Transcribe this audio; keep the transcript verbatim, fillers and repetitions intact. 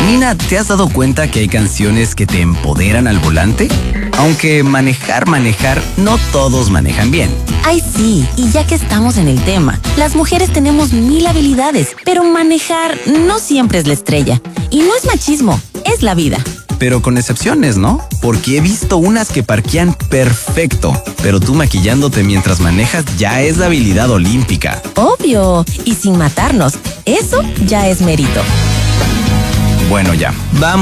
Nina, ¿te has dado cuenta que hay canciones que te empoderan al volante? Aunque manejar, manejar, no todos manejan bien. Ay, sí, y ya que estamos en el tema, las mujeres tenemos mil habilidades, pero manejar no siempre es la estrella. Y no es machismo, es la vida. Pero con excepciones, ¿no? Porque he visto unas que parquean perfecto, pero tú maquillándote mientras manejas ya es de habilidad olímpica. Obvio, y sin matarnos, eso ya es mérito. Bueno, ya, vamos.